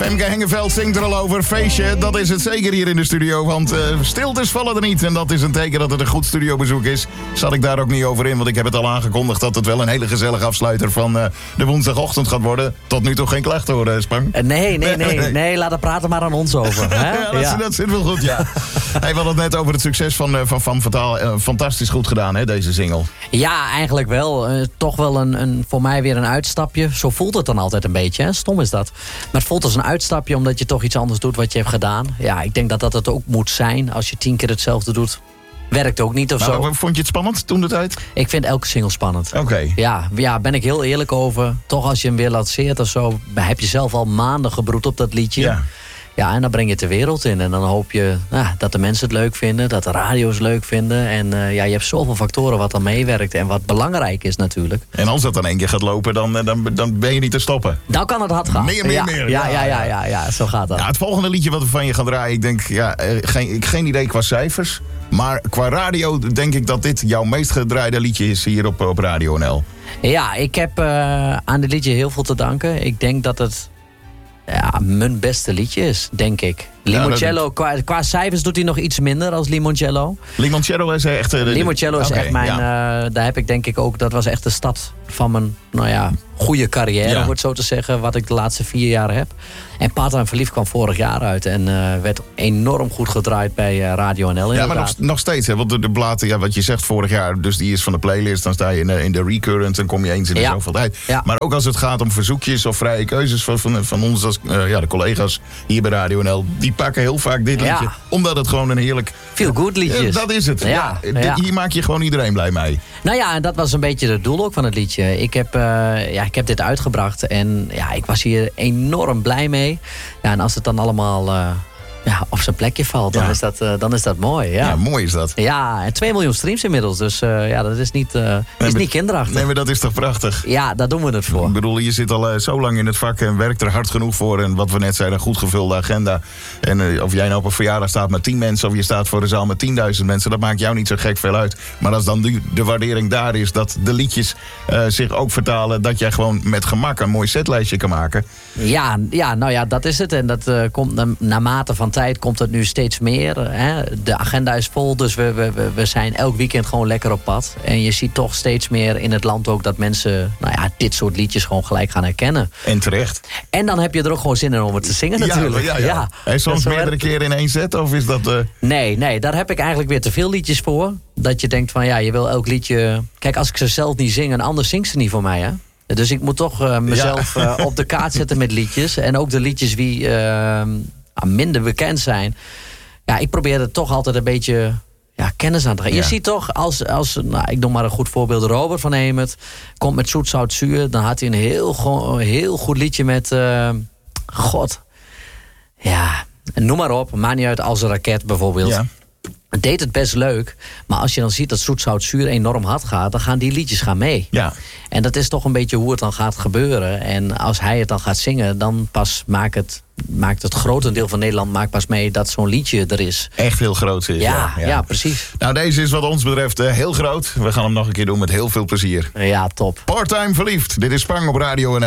Femke Hengeveld zingt er al over. Feestje, dat is het zeker hier in de studio. Want stiltes vallen er niet. En dat is een teken dat het een goed studiobezoek is. Zat ik daar ook niet over in. Want ik heb het al aangekondigd dat het wel een hele gezellige afsluiter van de woensdagochtend gaat worden. Tot nu toe geen klachten hoor, Spang. Nee, laat het praten maar aan ons over. Hè? Dat zit wel goed, ja. Hey, we hadden het net over het succes van Fataal. Fantastisch goed gedaan, hè, deze single. Ja, eigenlijk wel. Toch wel voor mij weer een uitstapje. Zo voelt het dan altijd een beetje. Hè? Stom is dat. Maar het voelt als een uitstapje omdat je toch iets anders doet wat je hebt gedaan. Ja, ik denk dat het ook moet zijn. Als je 10 keer hetzelfde doet, werkt ook niet of zo. Vond je het spannend toen de tijd? Ik vind elke single spannend. Oké. Ja, ben ik heel eerlijk over. Toch als je hem weer lanceert of zo, heb je zelf al maanden gebroed op dat liedje. Ja. Ja, en dan breng je het de wereld in. En dan hoop je dat de mensen het leuk vinden. Dat de radio's leuk vinden. En je hebt zoveel factoren wat dan meewerkt. En wat belangrijk is natuurlijk. En als dat dan 1 keer gaat lopen, dan ben je niet te stoppen. Dan kan het hard gaan. Meer. Ja, zo gaat dat. Ja, het volgende liedje wat we van je gaan draaien. Ik denk, geen idee qua cijfers. Maar qua radio denk ik dat dit jouw meest gedraaide liedje is hier op Radio NL. Ja, ik heb aan dit liedje heel veel te danken. Ik denk dat het mijn beste liedje is, denk ik. Limoncello, qua cijfers doet hij nog iets minder als Limoncello. Limoncello is echt... Limoncello is echt mijn... daar heb ik denk ik ook... Dat was echt de start van mijn goede carrière, om het zo te zeggen. Wat ik de laatste 4 jaar heb. En Part-Time Verliefd kwam vorig jaar uit. En werd enorm goed gedraaid bij Radio NL. Ja, maar nog steeds. Hè, want de bladen, wat je zegt vorig jaar... Dus die is van de playlist. Dan sta je in de recurrent. Dan kom je eens in de zoveel tijd. Ja. Maar ook als het gaat om verzoekjes of vrije keuzes van ons als de collega's hier bij Radio NL... Die pakken heel vaak dit liedje. Omdat het gewoon een heerlijk... Feel good liedje is. Dat is het. Ja. Hier maak je gewoon iedereen blij mee. Nou ja, en dat was een beetje het doel ook van het liedje. Ik heb dit uitgebracht en ik was hier enorm blij mee. Ja, en als het dan allemaal op zijn plekje valt, dan is dat mooi. Ja. Ja, mooi is dat. Ja, en 2 miljoen streams inmiddels. Dus dat is niet kinderachtig. Nee, maar dat is toch prachtig? Ja, daar doen we het voor. Ik bedoel, je zit al zo lang in het vak en werkt er hard genoeg voor. En wat we net zeiden, een goed gevulde agenda. En of jij nou op een verjaardag staat met 10 mensen... of je staat voor een zaal met 10.000 mensen... dat maakt jou niet zo gek veel uit. Maar als dan de waardering daar is... dat de liedjes zich ook vertalen... dat jij gewoon met gemak een mooi setlijstje kan maken. Ja, dat is het. En dat komt naarmate van tijd komt het nu steeds meer. Hè? De agenda is vol, dus we zijn elk weekend gewoon lekker op pad. En je ziet toch steeds meer in het land ook dat mensen dit soort liedjes gewoon gelijk gaan herkennen. En terecht. En dan heb je er ook gewoon zin in om het te zingen natuurlijk. Ja. En soms meerdere keren in 1 set, of is dat... Nee, daar heb ik eigenlijk weer te veel liedjes voor. Dat je denkt van je wil elk liedje... Kijk, als ik ze zelf niet zing, en anders zingt ze niet voor mij, hè. Dus ik moet toch mezelf op de kaart zetten met liedjes. En ook de liedjes die minder bekend zijn. Ja, ik probeer er toch altijd een beetje kennis aan te geven. Je ziet toch, als ik noem maar een goed voorbeeld... Robert van Hemert komt met Zoet, Zout, Zuur... dan had hij een heel goed liedje met... noem maar op. Maakt niet uit, Als een raket bijvoorbeeld. Ja. Deed het best leuk, maar als je dan ziet dat Zoet, Zout, Zuur enorm hard gaat... dan gaan die liedjes mee. Ja. En dat is toch een beetje hoe het dan gaat gebeuren. En als hij het dan gaat zingen, dan pas maakt het grotendeel van Nederland pas mee dat zo'n liedje er is. Echt heel groot is. Ja, precies. Nou, deze is wat ons betreft heel groot. We gaan hem nog een keer doen met heel veel plezier. Ja, top. Part-Time Verliefd. Dit is Spang op Radio NL.